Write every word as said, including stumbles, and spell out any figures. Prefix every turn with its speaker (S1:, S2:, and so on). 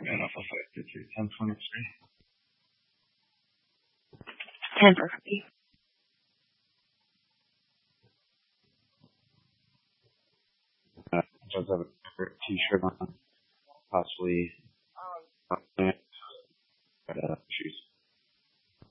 S1: Got off of five fifty, ten twenty-three.
S2: ten perfectly.
S1: Uh, does have a t-shirt on, possibly